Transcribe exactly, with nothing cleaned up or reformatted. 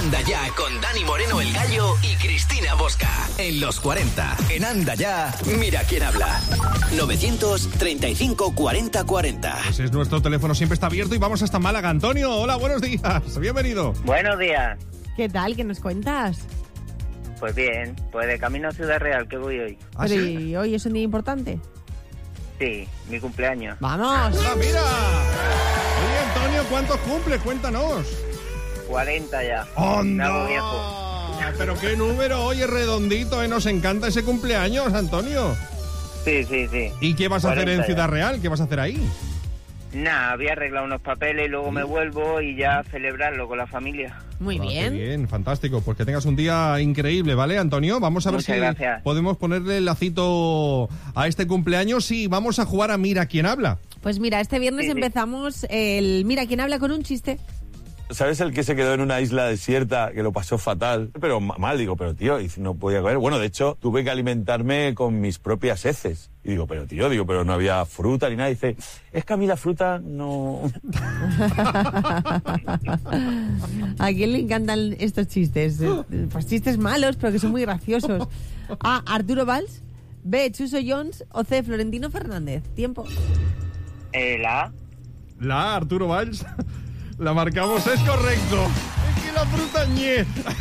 Anda Ya con Dani Moreno el Gallo y Cristina Bosca. En los cuarenta. En Anda Ya, mira quién habla. novecientos treinta y cinco cuarenta cuarenta. Ese es nuestro teléfono, siempre está abierto y vamos hasta Málaga. Antonio, hola, buenos días. Bienvenido. Buenos días. ¿Qué tal? ¿Qué nos cuentas? Pues bien, pues de camino a Ciudad Real que voy hoy. ¿Ah, Pero, sí? ¿y hoy es un día importante? Sí, mi cumpleaños. ¡Vamos! ¡Ah, mira! Oye, Antonio, ¿cuántos cumple? Cuéntanos. cuarenta ya. ¡Onda! Me hago viejo. Pero qué número, oye, redondito, ¿eh? Nos encanta ese cumpleaños, Antonio. Sí, sí, sí. ¿Y qué vas a hacer en cuarenta ya. Ciudad Real? ¿Qué vas a hacer ahí? Nada, había arreglado unos papeles y luego me vuelvo y ya celebrarlo con la familia. Muy Ah, qué bien. bien, fantástico. Pues que tengas un día increíble, ¿vale, Antonio? Vamos a ver Muchas si gracias. podemos ponerle el lacito a este cumpleaños y vamos a jugar a Mira quién habla. Pues mira, este viernes Sí, sí. empezamos el Mira quién habla con un chiste. ¿Sabes el que se quedó en una isla desierta, que lo pasó fatal? Pero ma- mal, digo, pero tío, y no podía comer. Bueno, de hecho, tuve que alimentarme con mis propias heces. Y digo, pero tío, digo, pero no había fruta ni nada. Y dice, es que a mí la fruta no... ¿A quién le encantan estos chistes? Eh, Pues chistes malos, pero que son muy graciosos. A. Arturo Valls. B. Chuso Jones. O C. Florentino Fernández. Tiempo. Eh, la La Arturo Valls. La marcamos, es correcto. Es que la fruta ñe.